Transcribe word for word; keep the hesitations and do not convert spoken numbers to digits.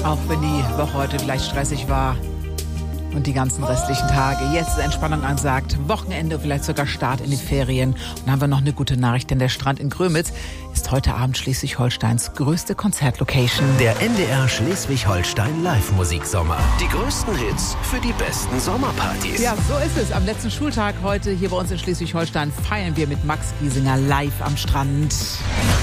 Auch wenn die Woche heute vielleicht stressig war und die ganzen restlichen Tage. Jetzt ist Entspannung ansagt, Wochenende, vielleicht sogar Start in die Ferien. Und dann haben wir noch eine gute Nachricht, denn der Strand in Grömitz ist heute Abend Schleswig-Holsteins größte Konzertlocation. Der N D R Schleswig-Holstein Live-Musiksommer. Die größten Hits für die besten Sommerpartys. Ja, so ist es. Am letzten Schultag heute hier bei uns in Schleswig-Holstein feiern wir mit Max Giesinger live am Strand.